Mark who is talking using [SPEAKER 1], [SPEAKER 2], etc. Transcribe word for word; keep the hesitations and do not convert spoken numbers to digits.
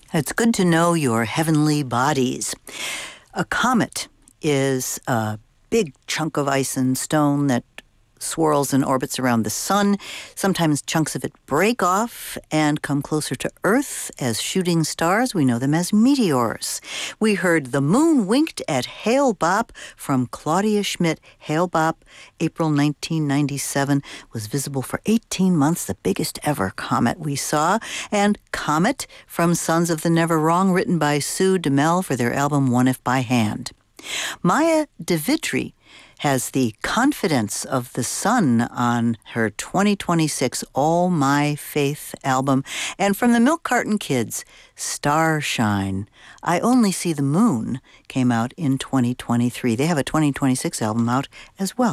[SPEAKER 1] It's good to know your heavenly bodies. A comet is a big chunk of ice and stone that swirls and orbits around the sun. Sometimes chunks of it break off and come closer to Earth as shooting stars. We know them as meteors. We heard The Moon Winked at Hale-Bopp from Claudia Schmidt. Hale-Bopp, April nineteen ninety-seven, was visible for eighteen months, the biggest ever comet we saw. And Comet from Sons of the Never Wrong, written by Sue DeMel for their album One If by Hand. Maya DeVitri has the Confidence of the Sun on her twenty twenty-six All My Faith album. And from the Milk Carton Kids, Starshine, I Only See the Moon, came out in twenty twenty-three. They have a twenty twenty-six album out as well.